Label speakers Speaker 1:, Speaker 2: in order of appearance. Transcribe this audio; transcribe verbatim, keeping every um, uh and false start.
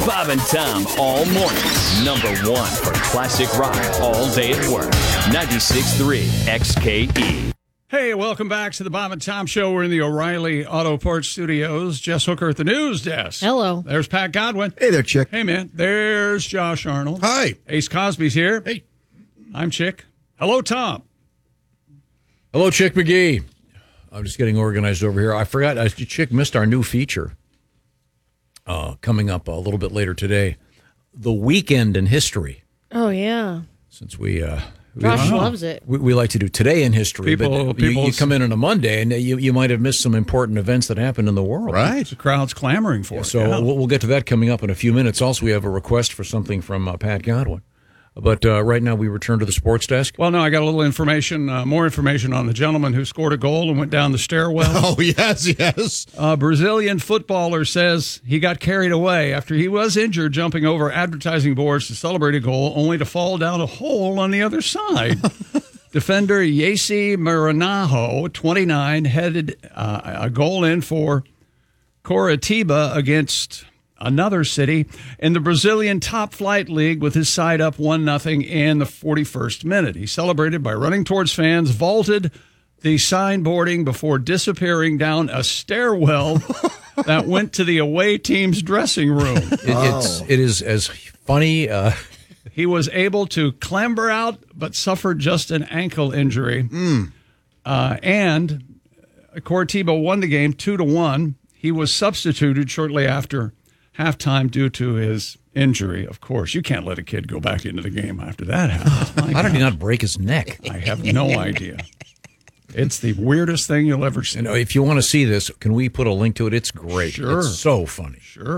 Speaker 1: Bob and Tom all morning. Number one for classic rock all day at work. ninety-six point three X K E.
Speaker 2: Hey, welcome back to the Bob and Tom Show. We're in the O'Reilly Auto Parts Studios. Jess Hooker at the news desk.
Speaker 3: Hello.
Speaker 2: There's Pat Godwin.
Speaker 4: Hey there, Chick.
Speaker 2: Hey, man. There's Josh Arnold.
Speaker 4: Hi.
Speaker 2: Ace Cosby's here.
Speaker 4: Hey.
Speaker 2: I'm Chick. Hello, Tom.
Speaker 5: Hello, Chick McGee. I'm just getting organized over here. I forgot, I, Chick missed our new feature uh, coming up a little bit later today. The Weekend in History.
Speaker 3: Oh, yeah.
Speaker 5: Since we... Uh,
Speaker 3: Josh
Speaker 5: we,
Speaker 3: loves it.
Speaker 5: We, we like to do Today in History,
Speaker 2: People-
Speaker 5: but you,
Speaker 2: people-
Speaker 5: you come in on a Monday and you, you might have missed some important events that happened in the world.
Speaker 4: Right.
Speaker 2: The crowd's clamoring for it.
Speaker 5: So
Speaker 2: Yeah.
Speaker 5: we'll, we'll get to that coming up in a few minutes. Also, we have a request for something from uh, Pat Godwin. But uh, right now we return to the sports desk.
Speaker 2: Well, no, I got a little information, uh, more information on the gentleman who scored a goal and went down the stairwell.
Speaker 4: Oh, yes, yes.
Speaker 2: A Brazilian footballer says he got carried away after he was injured jumping over advertising boards to celebrate a goal, only to fall down a hole on the other side. Defender Yacey Maranaho, twenty-nine, headed uh, a goal in for Coritiba against another city in the Brazilian top flight league with his side up one nothing in the forty-first minute. He celebrated by running towards fans, vaulted the signboarding before disappearing down a stairwell that went to the away team's dressing room.
Speaker 5: It, it's, it is as funny... Uh,
Speaker 2: He was able to clamber out, but suffered just an ankle injury.
Speaker 4: Mm.
Speaker 2: Uh, and Coritiba won the game two to one. He was substituted shortly after halftime due to his injury. Of course, you can't let a kid go back into the game after that happens. My
Speaker 5: how did he
Speaker 2: God.
Speaker 5: not break his neck?
Speaker 2: I have no idea. It's the weirdest thing you'll ever see.
Speaker 5: You know, if you want to see this, can we put a link to it? It's great.
Speaker 2: Sure.
Speaker 5: It's so funny.
Speaker 2: Sure.